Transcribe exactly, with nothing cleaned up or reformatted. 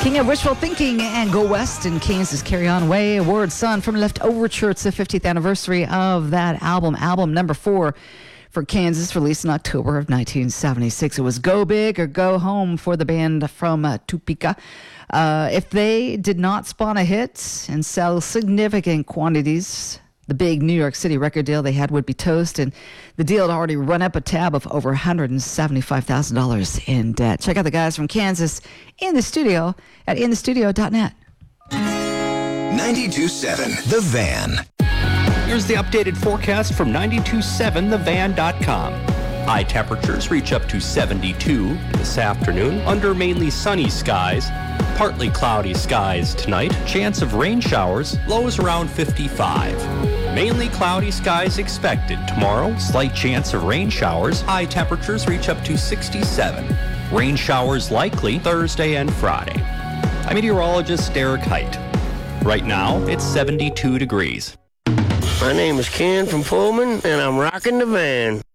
King of Wishful Thinking and Go West in Kansas Carry On Way. Word Son from Leftoverture. It's the fiftieth anniversary of that album. Album number four for Kansas, released in October of nineteen seventy-six. It was Go Big or Go Home for the band from uh, Topeka. Uh, if they did not spawn a hit and sell significant quantities, the big New York City record deal they had would be toast, and the deal had already run up a tab of over one hundred seventy-five thousand dollars in debt. Check out the guys from Kansas in the studio at in the studio dot net. ninety-two point seven The Van. Here's the updated forecast from ninety-two point seven the van dot com. High temperatures reach up to seventy-two this afternoon under mainly sunny skies. Partly cloudy skies tonight. Chance of rain showers. Lows around fifty-five. Mainly cloudy skies expected tomorrow. Slight chance of rain showers. High temperatures reach up to sixty-seven. Rain showers likely Thursday and Friday. I'm meteorologist Derek Height. Right now, it's seventy-two degrees. My name is Ken from Pullman, and I'm rocking the van.